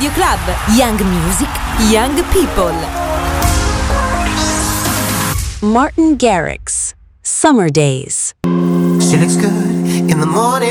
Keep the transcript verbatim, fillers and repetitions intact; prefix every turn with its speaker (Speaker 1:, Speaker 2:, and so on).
Speaker 1: Radio Club. Young Music, Young People.
Speaker 2: Martin Garrix, Summer Days.
Speaker 3: She looks good in the morning.